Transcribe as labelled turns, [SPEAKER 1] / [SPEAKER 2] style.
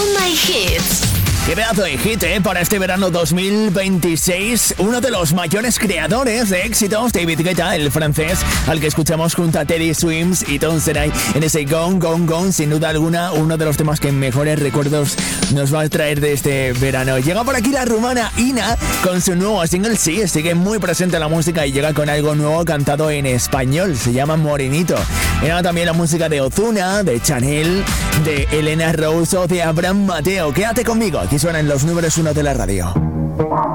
[SPEAKER 1] My Hits.
[SPEAKER 2] Qué pedazo de hit, para este verano 2026. Uno de los mayores creadores de éxitos, David Guetta, el francés, al que escuchamos junto a Teddy Swims y Tom Seray en ese Gone, Gone, Gone. Sin duda alguna, uno de los temas que mejores recuerdos nos va a traer de este verano. Llega por aquí la rumana Ina con su nuevo single. Sí, sigue muy presente la música y llega con algo nuevo cantado en español. Se llama Morenito. Era también la música de Ozuna, de Chanel, de Elena Rose o de Abraham Mateo. Quédate conmigo. Aquí suenan los números 1 de la radio.